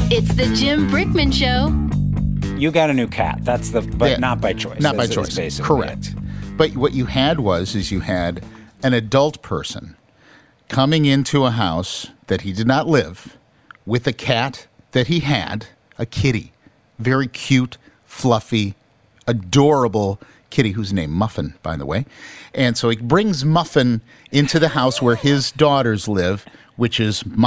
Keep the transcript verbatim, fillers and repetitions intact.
It's the Jim Brickman Show. You got a new cat. That's the, but Yeah, not by choice. Not by That's- that's choice. basically Correct. it. But what you had was, is you had an adult person coming into a house that he did not live with a cat that he had, a kitty, very cute, fluffy, adorable kitty who's named Muffin, by the way. And so he brings Muffin into the house where his daughters live, which is